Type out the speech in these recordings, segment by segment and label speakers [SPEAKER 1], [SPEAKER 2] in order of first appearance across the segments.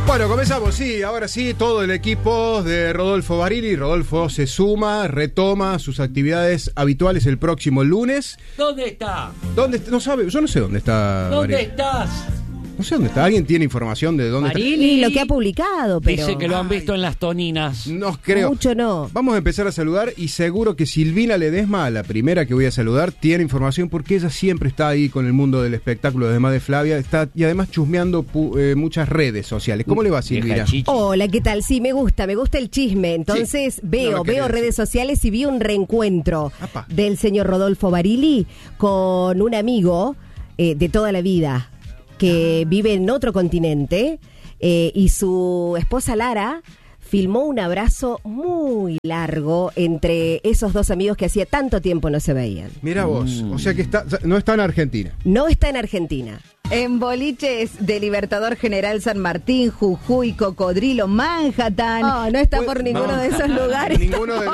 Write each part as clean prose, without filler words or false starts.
[SPEAKER 1] Bueno, comenzamos, sí, ahora sí, todo el equipo de Rodolfo Barili. Rodolfo se suma, retoma sus actividades habituales el próximo lunes.
[SPEAKER 2] ¿Dónde está?
[SPEAKER 1] ¿Dónde? No sabe, yo no sé dónde está.
[SPEAKER 2] ¿Dónde
[SPEAKER 1] Barili.
[SPEAKER 2] estás?
[SPEAKER 1] No sé dónde está. ¿Alguien tiene información de dónde
[SPEAKER 3] Barili,
[SPEAKER 1] está?
[SPEAKER 3] lo que ha publicado, pero
[SPEAKER 2] Dice que lo han visto en las toninas.
[SPEAKER 1] No creo.
[SPEAKER 3] mucho no.
[SPEAKER 1] Vamos a empezar a saludar y seguro que Silvina Ledesma, la primera que voy a saludar, tiene información porque ella siempre está ahí con el mundo del espectáculo, además de Flavia, está y además chusmeando muchas redes sociales. ¿Cómo le va, Silvina?
[SPEAKER 2] Vieja chichi.
[SPEAKER 3] Hola, ¿qué tal? Sí, me gusta el chisme. Entonces
[SPEAKER 1] Sí,
[SPEAKER 3] veo
[SPEAKER 1] no lo quería
[SPEAKER 3] redes
[SPEAKER 1] decir.
[SPEAKER 3] sociales y vi un reencuentro
[SPEAKER 1] Apa.
[SPEAKER 3] del señor Rodolfo Barili con un amigo de toda la vida que vive en otro continente y su esposa Lara filmó un abrazo muy largo entre esos dos amigos que hacía tanto tiempo no se veían.
[SPEAKER 1] Mira vos, o sea que no está en Argentina.
[SPEAKER 3] No está en Argentina.
[SPEAKER 4] En boliches de Libertador General San Martín, Jujuy, Cocodrilo, Manhattan.
[SPEAKER 3] No está por ninguno de esos lugares.
[SPEAKER 1] En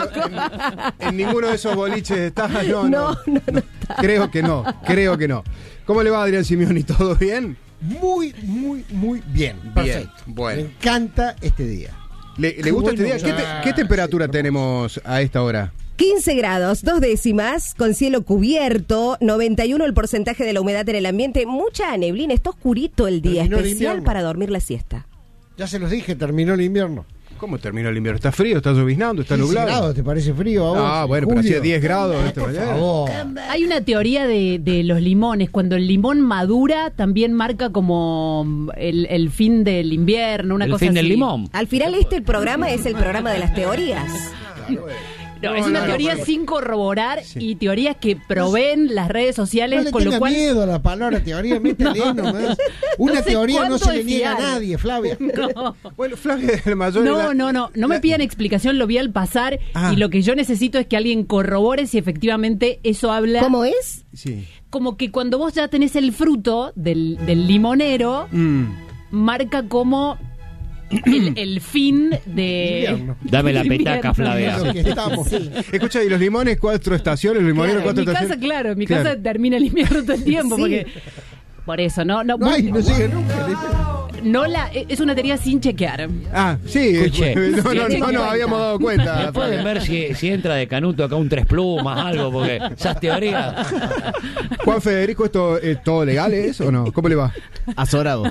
[SPEAKER 1] ninguno de esos boliches está. No
[SPEAKER 3] está.
[SPEAKER 1] Creo que no. ¿Cómo le va, Adrián Simeoni? ¿Todo bien?
[SPEAKER 5] Muy bien. Perfecto.
[SPEAKER 1] Bueno.
[SPEAKER 5] Me encanta este día.
[SPEAKER 1] ¿Le gusta
[SPEAKER 5] bueno,
[SPEAKER 1] este día? ¿Qué temperatura tenemos a esta hora?
[SPEAKER 3] 15 grados, 2 décimas, con cielo cubierto, 91 el porcentaje de la humedad en el ambiente, mucha neblina, está oscurito el día,
[SPEAKER 5] Terminó el
[SPEAKER 3] especial
[SPEAKER 5] invierno.
[SPEAKER 3] para dormir la siesta.
[SPEAKER 5] Ya se los dije, terminó el invierno.
[SPEAKER 1] ¿Cómo terminó el invierno? ¿Está frío? ¿Está lloviznando? ¿Está
[SPEAKER 5] 15
[SPEAKER 1] nublado?
[SPEAKER 5] grados, ¿te parece frío a vos?
[SPEAKER 1] Ah, bueno, pero hacía 10 grados esta
[SPEAKER 5] Por
[SPEAKER 1] mañana.
[SPEAKER 5] favor.
[SPEAKER 6] Hay una teoría de los limones. Cuando el limón madura, también marca como el fin del invierno, una
[SPEAKER 2] El
[SPEAKER 6] cosa
[SPEAKER 2] fin
[SPEAKER 6] así.
[SPEAKER 2] del limón.
[SPEAKER 3] Al final el programa es el programa de las teorías.
[SPEAKER 6] No, es una teoría sin corroborar y teorías que proveen las redes sociales,
[SPEAKER 5] No le
[SPEAKER 6] con lo
[SPEAKER 5] tenga
[SPEAKER 6] cual...
[SPEAKER 5] miedo a la palabra teoría, métele nomás. Una
[SPEAKER 6] No sé
[SPEAKER 5] teoría no
[SPEAKER 6] cuánto
[SPEAKER 5] se le
[SPEAKER 6] es
[SPEAKER 5] niega a
[SPEAKER 6] fiar.
[SPEAKER 5] nadie, Flavia.
[SPEAKER 6] No.
[SPEAKER 1] Bueno, Flavia del Mayor.
[SPEAKER 6] No me pidan explicación, lo vi al pasar
[SPEAKER 1] Ah.
[SPEAKER 6] y lo que yo necesito es que alguien corrobore si efectivamente eso habla.
[SPEAKER 3] ¿Cómo es?
[SPEAKER 1] Sí.
[SPEAKER 6] Como que cuando vos ya tenés el fruto del limonero, marca como el fin de...
[SPEAKER 5] Invierno.
[SPEAKER 2] Dame la petaca, Flavia.
[SPEAKER 5] Lo que estamos.
[SPEAKER 1] Escucha, ¿y los limones 4 estaciones? ¿Los limoneros
[SPEAKER 6] Claro,
[SPEAKER 1] 4
[SPEAKER 6] en mi casa,
[SPEAKER 1] estaciones?
[SPEAKER 6] claro, en mi casa termina el invierno todo el tiempo,
[SPEAKER 3] Sí.
[SPEAKER 6] porque... Por eso, no
[SPEAKER 5] No llega nunca.
[SPEAKER 6] es una teoría sin chequear.
[SPEAKER 1] Ah, sí.
[SPEAKER 2] Escuche.
[SPEAKER 1] No nos habíamos dado cuenta.
[SPEAKER 2] Pueden ver si entra de Canuto acá un 3 plumas, algo, porque esas teorías...
[SPEAKER 1] Juan Federico, ¿esto es todo legal o no? ¿Cómo le va?
[SPEAKER 7] Azorado.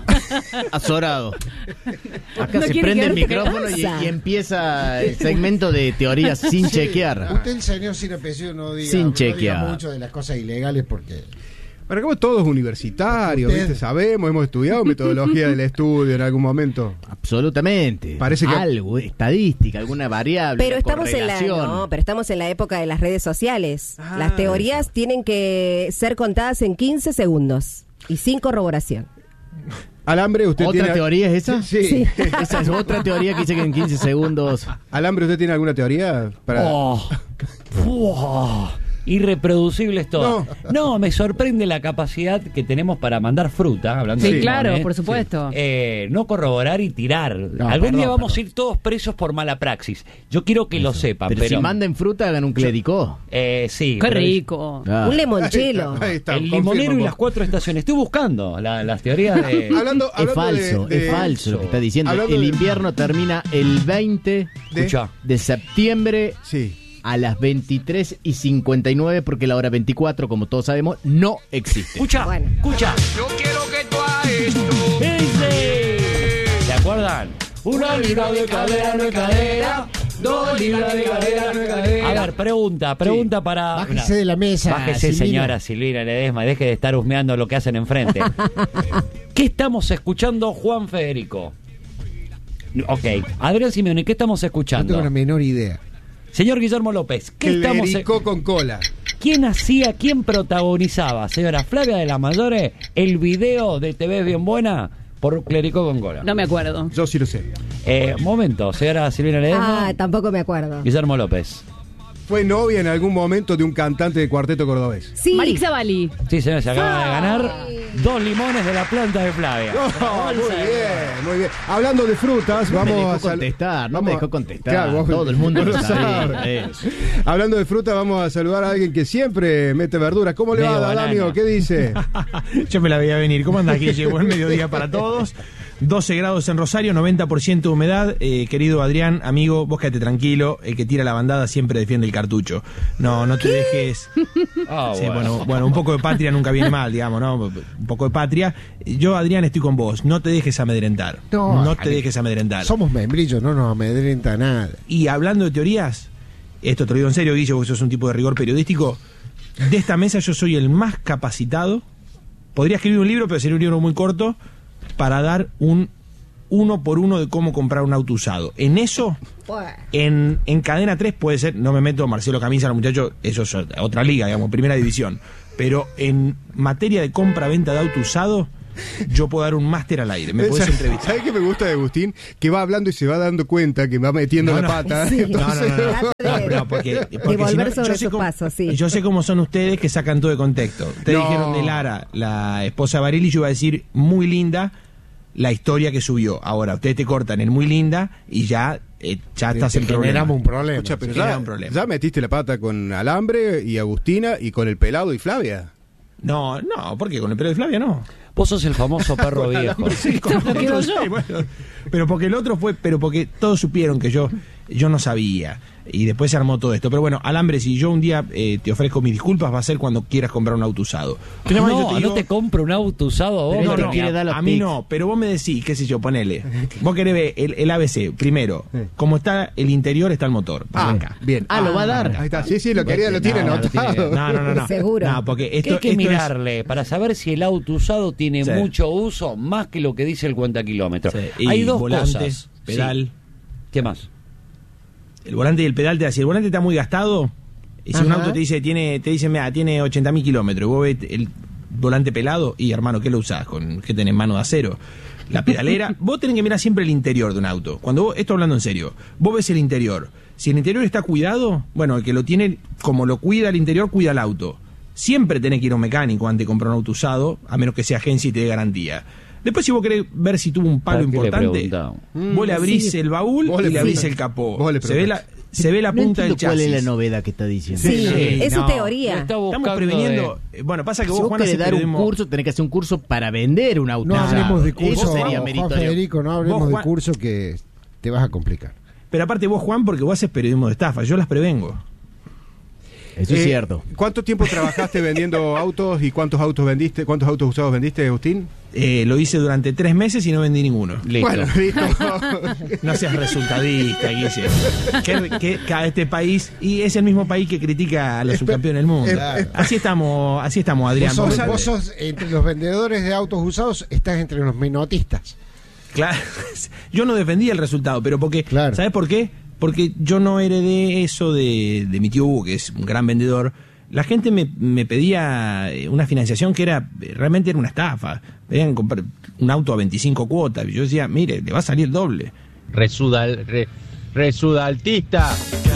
[SPEAKER 7] Acá
[SPEAKER 6] No
[SPEAKER 7] se
[SPEAKER 6] quiere
[SPEAKER 7] prende el
[SPEAKER 6] quedarte
[SPEAKER 7] micrófono
[SPEAKER 3] casa.
[SPEAKER 7] y empieza el segmento de teorías sin chequear.
[SPEAKER 5] Usted, el señor sin apellido, no diga,
[SPEAKER 7] Sin
[SPEAKER 5] no diga
[SPEAKER 7] chequear.
[SPEAKER 5] mucho de las cosas ilegales porque...
[SPEAKER 1] Bueno, como todos universitarios,
[SPEAKER 5] Usted.
[SPEAKER 1] ¿viste? Sabemos, hemos estudiado metodología del estudio en algún momento.
[SPEAKER 7] Absolutamente.
[SPEAKER 1] Parece que-
[SPEAKER 7] algo, estadística, alguna variable.
[SPEAKER 3] Pero
[SPEAKER 7] una
[SPEAKER 3] estamos en la época de las redes sociales.
[SPEAKER 1] Ah,
[SPEAKER 3] Las teorías tienen que ser contadas en 15 segundos y sin corroboración.
[SPEAKER 1] Alambre, ¿usted
[SPEAKER 7] ¿Otra
[SPEAKER 1] tiene...
[SPEAKER 7] teoría es esa?
[SPEAKER 1] Sí.
[SPEAKER 7] Esa es otra teoría que dice que en 15 segundos.
[SPEAKER 1] Alambre, ¿usted tiene alguna teoría para...?
[SPEAKER 2] Irreproducibles todas. No, me sorprende la capacidad que tenemos para mandar fruta, hablando
[SPEAKER 6] Sí,
[SPEAKER 2] de
[SPEAKER 6] claro,
[SPEAKER 2] limones.
[SPEAKER 6] por supuesto.
[SPEAKER 2] No corroborar y tirar. Algún día vamos a ir todos presos por mala praxis. Yo quiero que lo sepan,
[SPEAKER 7] Pero si mandan fruta, hagan un clérico.
[SPEAKER 2] sí.
[SPEAKER 6] Qué
[SPEAKER 2] pero
[SPEAKER 6] rico.
[SPEAKER 7] Ah.
[SPEAKER 3] Un limonchelo.
[SPEAKER 1] Ahí está,
[SPEAKER 2] el
[SPEAKER 1] confirmo.
[SPEAKER 2] limonero y las 4 estaciones. Estoy buscando las teorías de...
[SPEAKER 1] Hablando
[SPEAKER 7] Es falso,
[SPEAKER 1] de-
[SPEAKER 7] es falso lo que está diciendo.
[SPEAKER 1] Hablando
[SPEAKER 7] El
[SPEAKER 1] de-
[SPEAKER 7] invierno termina el 20
[SPEAKER 2] Escucha.
[SPEAKER 7] de septiembre
[SPEAKER 1] Sí.
[SPEAKER 7] a las 23:59, porque la hora 24, como todos sabemos, no existe.
[SPEAKER 2] Escucha,
[SPEAKER 3] Bueno.
[SPEAKER 2] escucha. Yo quiero que tú hagas esto. ¿Qué dice? ¿Se acuerdan? Una libra de cadera no es cadera. 2 libras de cadera no es cadera. A ver, pregunta para...
[SPEAKER 5] Bájese de la mesa,
[SPEAKER 2] Bájese,
[SPEAKER 5] Silvina.
[SPEAKER 2] señora Silvina Ledesma, deje de estar husmeando lo que hacen enfrente. ¿Qué estamos escuchando, Juan Federico? Ok, Adrián Simeoni, ¿qué estamos
[SPEAKER 5] No
[SPEAKER 2] escuchando?
[SPEAKER 5] tengo la menor idea.
[SPEAKER 2] Señor Guillermo López, ¿qué estamos
[SPEAKER 1] Clericó con cola.
[SPEAKER 2] quién protagonizaba, señora Flavia de la Mayore, el video de TV Bien Buena por Clericó con cola?
[SPEAKER 6] No me acuerdo.
[SPEAKER 1] Yo sí lo sé.
[SPEAKER 2] Momento, señora Silvina Ledesma,
[SPEAKER 3] Tampoco me acuerdo.
[SPEAKER 2] Guillermo López.
[SPEAKER 1] Fue novia en algún momento de un cantante de cuarteto cordobés.
[SPEAKER 3] Sí.
[SPEAKER 6] Marixa Bali.
[SPEAKER 2] Sí, señor, se acaba de ganar 2 limones de la planta de Flavia.
[SPEAKER 1] Oh, muy bien. Hablando de frutas,
[SPEAKER 7] No me
[SPEAKER 1] vamos
[SPEAKER 7] dejó
[SPEAKER 1] a
[SPEAKER 7] contestar, no me dejó contestar.
[SPEAKER 1] Claro, vos-
[SPEAKER 7] Todo el mundo lo
[SPEAKER 1] lo
[SPEAKER 7] sabe.
[SPEAKER 1] sabe.
[SPEAKER 7] Eso.
[SPEAKER 1] Hablando de fruta, vamos a saludar a alguien que siempre mete verduras. ¿Cómo le
[SPEAKER 2] Medio
[SPEAKER 1] va, Adamio?
[SPEAKER 2] banana.
[SPEAKER 1] ¿Qué dice?
[SPEAKER 8] Yo me la veía venir. ¿Cómo anda, Guille? Buen mediodía para todos. 12 grados en Rosario, 90% de humedad. Querido Adrián, amigo, vos quédate tranquilo. El que tira la bandada siempre defiende el cartucho. No te dejes. Sí, bueno, un poco de patria nunca viene mal, digamos, ¿no? Un poco de patria. Yo, Adrián, estoy con vos. No te dejes amedrentar. No te dejes amedrentar.
[SPEAKER 5] Somos membrillos, no nos amedrenta nada.
[SPEAKER 8] Y hablando de teorías, esto te lo digo en serio, Guillo, porque sos un tipo de rigor periodístico. De esta mesa yo soy el más capacitado. Podría escribir un libro, pero sería un libro muy corto, para dar un 1 por 1 de cómo comprar un auto usado. En eso, en Cadena 3 puede ser, no me meto, Marcelo Camisa, los muchachos, eso es otra liga, digamos, primera división. Pero en materia de compra-venta de auto usado, yo puedo dar un máster al aire. Me podés entrevistar.
[SPEAKER 1] ¿Sabes qué me gusta de Agustín? Que va hablando y se va dando cuenta que va metiendo la pata.
[SPEAKER 3] Sí.
[SPEAKER 1] Entonces,
[SPEAKER 8] No, porque
[SPEAKER 3] De volver
[SPEAKER 8] si no,
[SPEAKER 3] sobre sus pasos, sí.
[SPEAKER 8] Yo sé cómo son ustedes que sacan todo de contexto. Ustedes dijeron de Lara, la esposa de Barili, yo iba a decir muy linda la historia que subió. Ahora, ustedes te cortan en muy linda y ya estás en problema.
[SPEAKER 5] Generamos un problema.
[SPEAKER 1] escucha, pero
[SPEAKER 8] Genera un problema.
[SPEAKER 1] ya metiste la pata con Alambre y Agustina y con el Pelado y Flavia.
[SPEAKER 8] No, porque con el pelo de Flavia no.
[SPEAKER 2] Vos sos el famoso perro viejo.
[SPEAKER 8] Sí, con
[SPEAKER 6] Lo quedo
[SPEAKER 8] otros,
[SPEAKER 6] yo.
[SPEAKER 8] sí, bueno. Pero porque el otro fue, pero porque todos supieron que yo no sabía. Y después se armó todo esto. Pero bueno, Alambre, si yo un día te ofrezco mis disculpas, va a ser cuando quieras comprar un auto usado.
[SPEAKER 2] No te compro un auto usado a vos.
[SPEAKER 7] Pero
[SPEAKER 8] No,
[SPEAKER 7] te
[SPEAKER 8] no,
[SPEAKER 7] quiere dar los
[SPEAKER 8] a mí
[SPEAKER 7] tics.
[SPEAKER 8] no, pero vos me decís, qué sé yo, ponele. Vos querés ver el ABC, primero, como está el interior, está el motor. Acá.
[SPEAKER 1] Bien.
[SPEAKER 7] Lo va a dar.
[SPEAKER 1] Ahí está. Sí, lo quería, lo tiene
[SPEAKER 2] No, lo tiene.
[SPEAKER 1] anotado.
[SPEAKER 8] No.
[SPEAKER 3] Seguro.
[SPEAKER 8] No, porque
[SPEAKER 2] ¿Qué
[SPEAKER 8] esto,
[SPEAKER 2] hay que
[SPEAKER 8] esto es-
[SPEAKER 2] mirarle para saber si el auto usado tiene
[SPEAKER 8] Sí.
[SPEAKER 2] mucho uso, más que lo que dice el cuenta kilómetros?
[SPEAKER 8] Sí, y
[SPEAKER 2] Hay dos
[SPEAKER 8] volante,
[SPEAKER 2] cosas.
[SPEAKER 8] pedal.
[SPEAKER 2] Sí. ¿Qué más?
[SPEAKER 8] El volante y el pedal te da. Si el volante está muy gastado, y si un auto te dice, mira, tiene 80.000 kilómetros, y vos ves el volante pelado, y hermano, ¿qué lo usás? ¿Qué tenés, mano de acero? La pedalera, vos tenés que mirar siempre el interior de un auto. Cuando vos, esto hablando en serio, vos ves el interior. Si el interior está cuidado, bueno, el que lo tiene, como lo cuida el interior, cuida el auto. Siempre tenés que ir a un mecánico antes de comprar un auto usado, a menos que sea agencia y te dé garantía. Después, si vos querés ver si tuvo un palo
[SPEAKER 2] ¿Para qué le
[SPEAKER 8] importante,
[SPEAKER 2] preguntamos?
[SPEAKER 8] vos le abrís
[SPEAKER 3] Sí.
[SPEAKER 8] el baúl
[SPEAKER 1] Vos
[SPEAKER 8] y
[SPEAKER 1] le
[SPEAKER 8] le abrís
[SPEAKER 1] preguntás.
[SPEAKER 8] el capó.
[SPEAKER 1] Vos le
[SPEAKER 8] Se ve la
[SPEAKER 7] No
[SPEAKER 8] punta del
[SPEAKER 7] entiendo cuál
[SPEAKER 8] chasis.
[SPEAKER 7] es la novedad que está diciendo.
[SPEAKER 3] Sí, es su
[SPEAKER 8] no,
[SPEAKER 3] teoría.
[SPEAKER 2] está
[SPEAKER 8] Estamos
[SPEAKER 2] buscando
[SPEAKER 8] preveniendo. Bueno, pasa que
[SPEAKER 7] Si
[SPEAKER 8] vos,
[SPEAKER 7] vos
[SPEAKER 8] Juan,
[SPEAKER 7] querés
[SPEAKER 8] haces
[SPEAKER 7] dar un
[SPEAKER 8] periodismo.
[SPEAKER 7] curso, tenés que hacer un curso para vender un auto.
[SPEAKER 5] No hablemos de
[SPEAKER 7] Eso
[SPEAKER 5] curso,
[SPEAKER 7] sería
[SPEAKER 5] Juan
[SPEAKER 7] meritorio.
[SPEAKER 5] Federico, no hablemos
[SPEAKER 8] Vos,
[SPEAKER 5] de
[SPEAKER 8] Juan-
[SPEAKER 5] curso que te vas a complicar.
[SPEAKER 8] Pero aparte vos, Juan, porque vos haces periodismo de estafa. Yo las prevengo.
[SPEAKER 7] Eso es cierto.
[SPEAKER 1] ¿Cuánto tiempo trabajaste vendiendo autos y cuántos autos vendiste? ¿Cuántos autos usados vendiste, Agustín?
[SPEAKER 8] Lo hice durante 3 meses y no vendí ninguno.
[SPEAKER 2] Listo.
[SPEAKER 1] Bueno, listo.
[SPEAKER 8] No seas resultadista, Guille. Que cada este país, y es el mismo país que critica a los subcampeones del mundo. Así estamos, Adrián.
[SPEAKER 5] Vos sos, entre los vendedores de autos usados, estás entre los menotistas.
[SPEAKER 8] Claro, yo no defendía el resultado, pero porque,
[SPEAKER 5] Claro.
[SPEAKER 8] ¿sabes por qué? Porque yo no heredé eso de mi tío Hugo, que es un gran vendedor. La gente me pedía una financiación que realmente era una estafa. Pedían comprar un auto a 25 cuotas. Yo decía, mire, le va a salir el doble.
[SPEAKER 9] Resudaltista.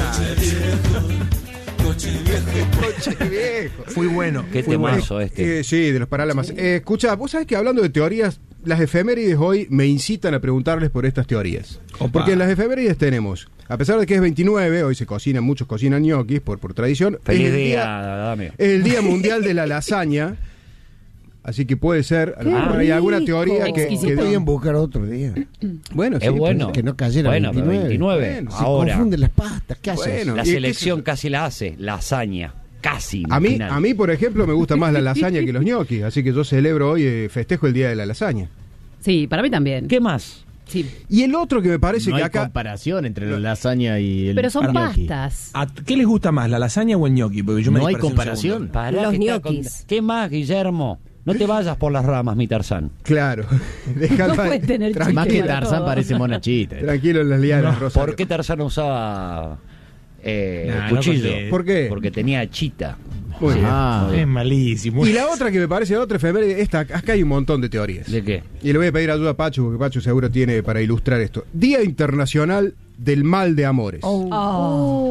[SPEAKER 8] Fui bueno.
[SPEAKER 2] Qué
[SPEAKER 8] fui bueno.
[SPEAKER 2] temazo este.
[SPEAKER 1] Sí, de los Paralamas. Escucha, vos sabés que hablando de teorías, las efemérides hoy me incitan a preguntarles por estas teorías.
[SPEAKER 8] Opa.
[SPEAKER 1] Porque en las efemérides tenemos, a pesar de que es 29, hoy se cocinan, muchos cocinan ñoquis por tradición.
[SPEAKER 2] Feliz
[SPEAKER 1] es el
[SPEAKER 2] día, dame.
[SPEAKER 1] Es el Día Mundial de la Lasaña. Así que puede ser, hay alguna
[SPEAKER 3] rico.
[SPEAKER 1] teoría que
[SPEAKER 6] Exquisito.
[SPEAKER 5] Podían buscar otro día.
[SPEAKER 1] bueno, sí,
[SPEAKER 2] Es bueno.
[SPEAKER 5] pues, que no cayera
[SPEAKER 2] Bueno, pero 29.
[SPEAKER 1] Bueno,
[SPEAKER 5] Se
[SPEAKER 2] ahora,
[SPEAKER 5] confunden las pastas, ¿qué haces?
[SPEAKER 1] Bueno.
[SPEAKER 2] la
[SPEAKER 1] ¿y qué
[SPEAKER 2] selección
[SPEAKER 1] es eso?
[SPEAKER 2] casi la hace. Lasaña. Casi.
[SPEAKER 1] A mí,
[SPEAKER 2] final.
[SPEAKER 1] por ejemplo, me gusta más la lasaña que los ñoquis, así que yo celebro hoy, festejo el Día de la Lasaña.
[SPEAKER 6] Sí, para mí también.
[SPEAKER 2] ¿Qué más?
[SPEAKER 6] Sí.
[SPEAKER 1] Y el otro que me parece
[SPEAKER 7] No
[SPEAKER 1] que
[SPEAKER 7] hay
[SPEAKER 1] acá...
[SPEAKER 7] comparación entre la lasaña y el
[SPEAKER 6] Pero son
[SPEAKER 7] gnocchi.
[SPEAKER 6] pastas.
[SPEAKER 8] ¿Qué les gusta más, la lasaña o el ñoqui? Porque yo me
[SPEAKER 7] No hay
[SPEAKER 8] dispersé un
[SPEAKER 7] comparación.
[SPEAKER 8] segundo.
[SPEAKER 2] Pará
[SPEAKER 3] Los
[SPEAKER 2] que está
[SPEAKER 3] ñoquis.
[SPEAKER 2] ¿Qué más, Guillermo? No te vayas por las ramas, mi Tarzán.
[SPEAKER 1] Claro. Dejad
[SPEAKER 6] No
[SPEAKER 1] pa-
[SPEAKER 6] puede tener
[SPEAKER 1] tranquilo,
[SPEAKER 7] Más que
[SPEAKER 6] Chiste,
[SPEAKER 7] Tarzán
[SPEAKER 6] todo.
[SPEAKER 7] parece monachita.
[SPEAKER 1] tranquilo en las lianas, Rosario.
[SPEAKER 2] ¿Por qué Tarzán usaba
[SPEAKER 8] Nah,
[SPEAKER 2] cuchillo?
[SPEAKER 8] no conté.
[SPEAKER 1] ¿Por qué?
[SPEAKER 2] Porque tenía chita.
[SPEAKER 1] Muy bien.
[SPEAKER 7] Ah,
[SPEAKER 8] Es malísimo.
[SPEAKER 1] Y la otra que me parece otra efeméride, acá hay un montón de teorías.
[SPEAKER 2] ¿De qué?
[SPEAKER 1] Y le voy a pedir ayuda a Pacho, porque Pacho seguro tiene para ilustrar esto. Día Internacional del Mal de Amores.
[SPEAKER 6] Oh.